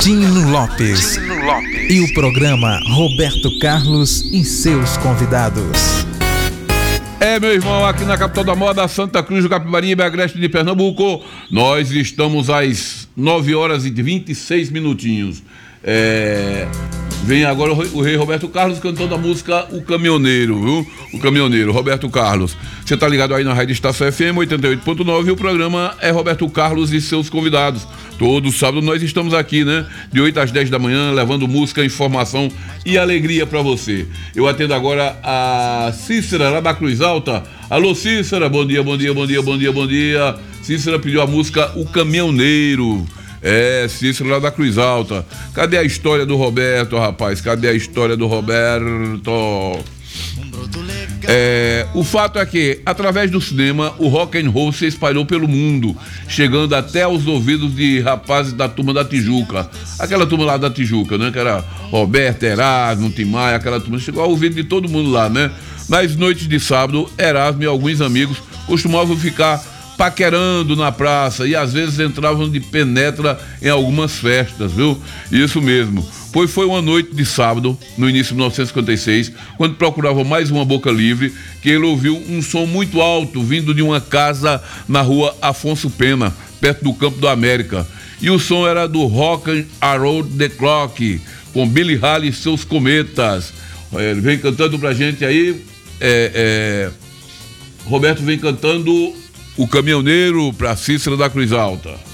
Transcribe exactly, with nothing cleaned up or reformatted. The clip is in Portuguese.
Dino Lopes. Dino Lopes e o programa Roberto Carlos e seus convidados. É, meu irmão, aqui na capital da moda, Santa Cruz do Capibaribe, Agreste de Pernambuco, nós estamos às nove horas e vinte e seis minutinhos. É... Vem agora o rei Roberto Carlos cantando a música O Caminhoneiro, viu? O Caminhoneiro, Roberto Carlos. Você tá ligado aí na Rádio Estação F M oitenta e oito ponto nove e o programa é Roberto Carlos e seus convidados. Todo sábado nós estamos aqui, né? De oito às dez da manhã, levando música, informação e alegria pra você. Eu atendo agora a Cícera, lá da Cruz Alta. Alô, Cícera, bom dia, bom dia, bom dia, bom dia, bom dia. Cícera pediu a música O Caminhoneiro. É, Cícero lá da Cruz Alta. Cadê a história do Roberto, rapaz? Cadê a história do Roberto? É, o fato é que, através do cinema, o rock and roll se espalhou pelo mundo, chegando até aos ouvidos de rapazes da turma da Tijuca. Aquela turma lá da Tijuca, né? Que era Roberto, Erasmo, Tim Maia, aquela turma. Chegou ao ouvido de todo mundo lá, né? Nas noites de sábado, Erasmo e alguns amigos costumavam ficar paquerando na praça e às vezes entravam de penetra em algumas festas, viu? Isso mesmo, pois foi uma noite de sábado, no início de mil novecentos e cinquenta e seis, quando procurava mais uma boca livre, que ele ouviu um som muito alto vindo de uma casa na rua Afonso Pena, perto do Campo do América. E o som era do Rock Around the Clock, com Billy Hall e seus Cometas. Ele vem cantando pra gente aí, é, é, Roberto vem cantando O Caminhoneiro, pra Cícera da Cruz Alta.